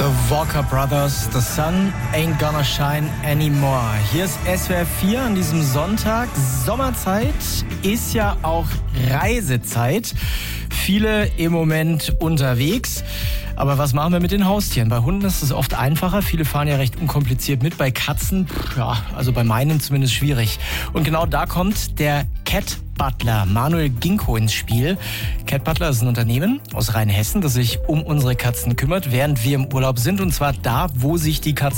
Walker Brothers, The Sun Ain't Gonna Shine Anymore. Hier ist SWR 4 an diesem Sonntag. Sommerzeit ist ja auch Reisezeit. Viele im Moment unterwegs. Aber was machen wir mit den Haustieren? Bei Hunden ist es oft einfacher. Viele fahren ja recht unkompliziert mit. Bei Katzen, ja, also bei meinen zumindest schwierig. Und genau da kommt der Cat Butler Manuel Ginko ins Spiel. Cat Butler ist ein Unternehmen aus Rheinhessen, das sich um unsere Katzen kümmert, während wir im Urlaub sind. Und zwar da, wo sich die Katzen